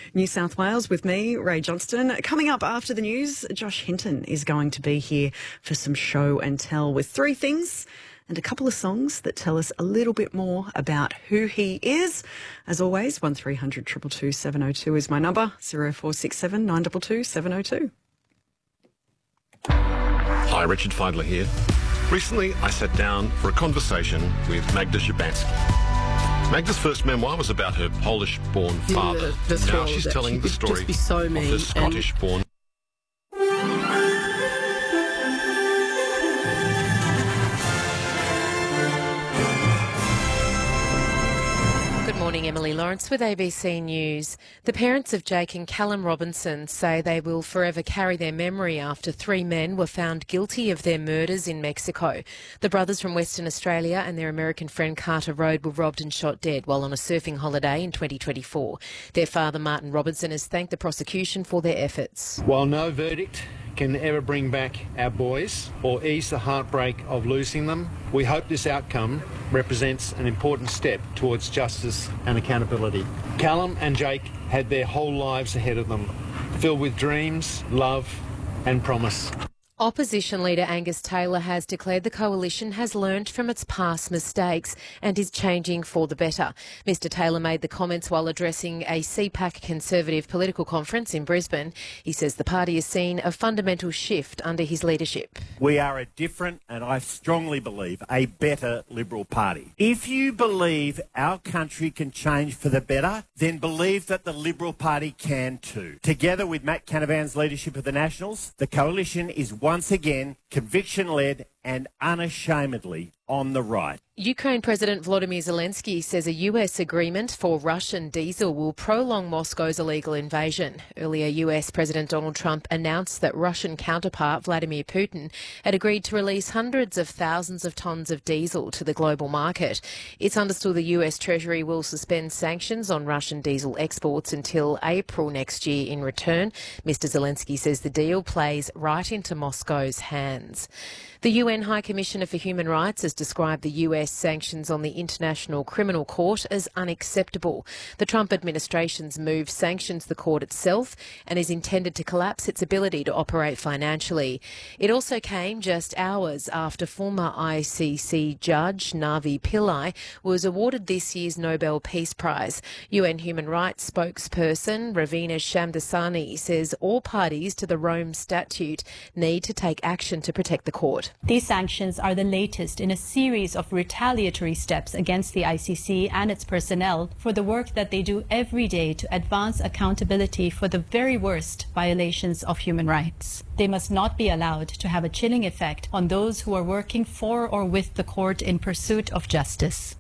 New South Wales with me, Ray Johnston. Coming up after the news, Josh Hinton is going to be here for some show and tell with three things and a couple of songs that tell us a little bit more about who he is. As always, 1300 222 702 is my number, 0467 922 702. Hi, Richard Feidler here. Recently, I sat down for a conversation with Magda Szubanski. Magda's first memoir was about her Polish-born father. Now she's telling the story of the Scottish-born. Good morning, Emily Lawrence with ABC News. The parents of Jake and Callum Robinson say they will forever carry their memory after three men were found guilty of their murders in Mexico. The brothers from Western Australia and their American friend Carter Road were robbed and shot dead while on a surfing holiday in 2024. Their father, Martin Robinson, has thanked the prosecution for their efforts. While no verdict can ever bring back our boys or ease the heartbreak of losing them, we hope this outcome represents an important step towards justice and accountability. Callum and Jake had their whole lives ahead of them, filled with dreams, love and promise. Opposition leader Angus Taylor has declared the coalition has learnt from its past mistakes and is changing for the better. Mr Taylor made the comments while addressing a CPAC Conservative political conference in Brisbane. He says the party has seen a fundamental shift under his leadership. We are a different, and I strongly believe, a better Liberal Party. If you believe our country can change for the better, then believe that the Liberal Party can too. Together with Matt Canavan's leadership of the Nationals, the coalition is once again conviction-led and unashamedly on the right. Ukraine President Volodymyr Zelensky says a US agreement for Russian diesel will prolong Moscow's illegal invasion. Earlier, US President Donald Trump announced that Russian counterpart Vladimir Putin had agreed to release hundreds of thousands of tonnes of diesel to the global market. It's understood the US Treasury will suspend sanctions on Russian diesel exports until April next year in return. Mr Zelensky says the deal plays right into Moscow's hands. The UN High Commissioner for Human Rights has described the US sanctions on the International Criminal Court as unacceptable. The Trump administration's move sanctions the court itself and is intended to collapse its ability to operate financially. It also came just hours after former ICC judge Navi Pillay was awarded this year's Nobel Peace Prize. UN Human Rights spokesperson Ravina Shamdasani says all parties to the Rome Statute need to take action to protect the court. These sanctions are the latest in a series of retaliatory steps against the ICC and its personnel for the work that they do every day to advance accountability for the very worst violations of human rights. They must not be allowed to have a chilling effect on those who are working for or with the court in pursuit of justice.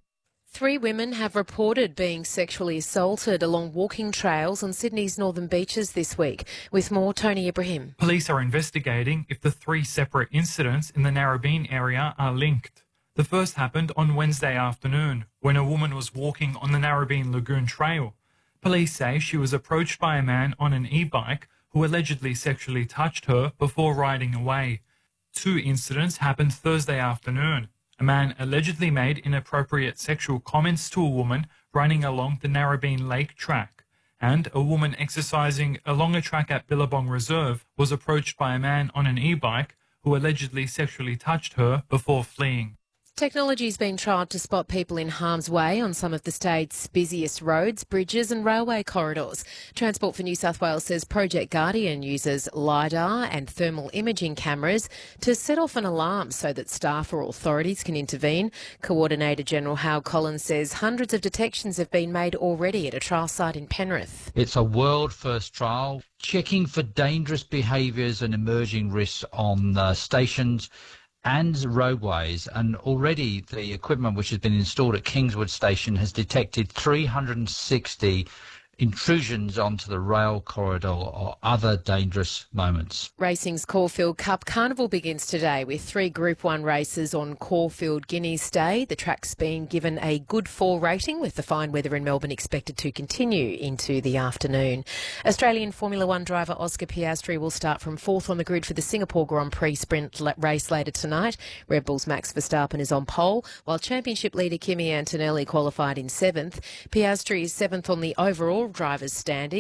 3 women have reported being sexually assaulted along walking trails on Sydney's northern beaches this week. With more, Tony Ibrahim. Police are investigating if the 3 separate incidents in the Narrabeen area are linked. The first happened on Wednesday afternoon when a woman was walking on the Narrabeen Lagoon Trail. Police say she was approached by a man on an e-bike who allegedly sexually touched her before riding away. 2 incidents happened Thursday afternoon. A man allegedly made inappropriate sexual comments to a woman running along the Narrabeen Lake track, and a woman exercising along a track at Billabong Reserve was approached by a man on an e-bike who allegedly sexually touched her before fleeing. Technology is being trialled to spot people in harm's way on some of the state's busiest roads, bridges and railway corridors. Transport for New South Wales says Project Guardian uses LiDAR and thermal imaging cameras to set off an alarm so that staff or authorities can intervene. Coordinator General Howard Collins says hundreds of detections have been made already at a trial site in Penrith. It's a world-first trial, checking for dangerous behaviours and emerging risks on stations and roadways, and already the equipment which has been installed at Kingswood Station has detected 360 intrusions onto the rail corridor or other dangerous moments. Racing's Caulfield Cup Carnival begins today with 3 Group 1 races on Caulfield Guineas Day. The track's been given a good 4 rating, with the fine weather in Melbourne expected to continue into the afternoon. Australian Formula 1 driver Oscar Piastri will start from 4th on the grid for the Singapore Grand Prix sprint race later tonight. Red Bull's Max Verstappen is on pole, while championship leader Kimi Antonelli qualified in 7th. Piastri is 7th on the overall drivers' standing.